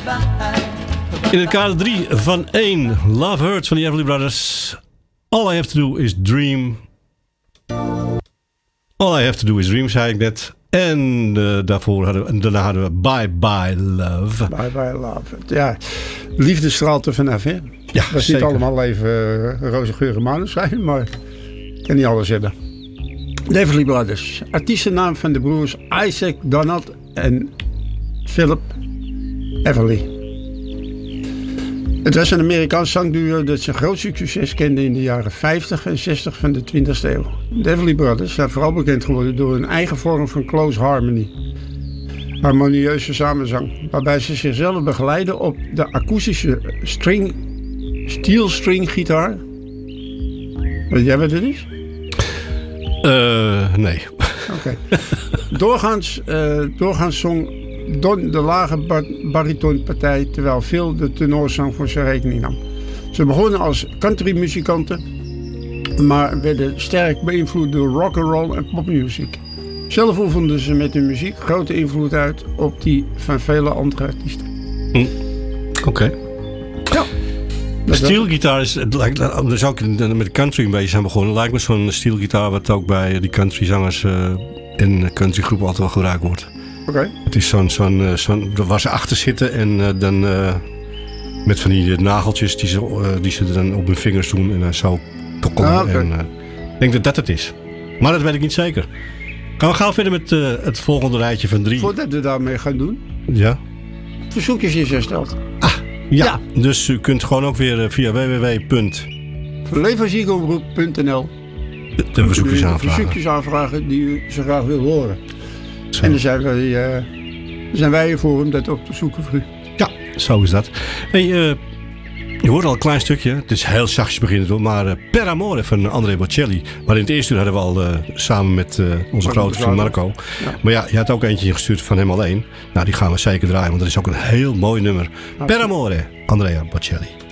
In het kader 3 van 1 Love Hurts van de Everly Brothers. All I Have To Do Is Dream. All I Have To Do Is Dream, zei ik net. En daarna hadden we Bye Bye Love. Bye Bye Love. Ja, liefde straalt er vanaf, hè? Ja, dat is zeker. niet allemaal even roze geur en maneschijn, maar ik kan niet alles hebben. De Everly Brothers. Artiestennaam van de broers Isaac Donald en Philip Everly. Het was een Amerikaans zangduo dat zijn grootste succes kende in de jaren 50 en 60 van de 20e eeuw. De Everly Brothers zijn vooral bekend geworden door hun eigen vorm van close harmony. Harmonieuze samenzang, waarbij ze zichzelf begeleiden op de akoestische steel string gitaar. Weet jij wat het is? Nee. Oké. Doorgaans zong Don de lage baritonpartij, terwijl Phil de tenorzang voor zijn rekening nam. Ze begonnen als countrymuzikanten, maar werden sterk beïnvloed door rock'n'roll en popmuziek. Zelf oefenden ze met hun muziek grote invloed uit op die van vele andere artiesten. Oké. Ja. Steelgitaar is, daar zou ik met country een beetje zijn begonnen. Lijkt me zo'n steelgitaar wat ook bij die countryzangers en countrygroepen altijd wel gebruikt wordt. Oké. Het is zo'n waar ze achter zitten en dan met van die nageltjes die ze dan op hun vingers doen en dan zo tokkelen. Ah, okay. Ik denk dat dat het is. Maar dat weet ik niet zeker. Gaan we gauw verder met het volgende rijtje van 3. Voordat we daarmee gaan doen, Ja. verzoekjes is hersteld. Ja, dus u kunt gewoon ook weer via Levensiegelgroep.nl de verzoekjes aanvragen. verzoekjes aanvragen die u zo graag wil horen. Zo. En dan zijn wij er voor om dat op te zoeken voor u. Ja, zo is dat. Hey, je hoort al een klein stukje. Het is heel zachtjes beginnen door. Maar Per Amore van Andrea Bocelli. Maar in het eerste uur hadden we al samen met onze grote vriend Marco. Ja. Maar ja, je had ook eentje gestuurd van hem alleen. Nou, die gaan we zeker draaien. Want dat is ook een heel mooi nummer. Per Amore, Andrea Bocelli.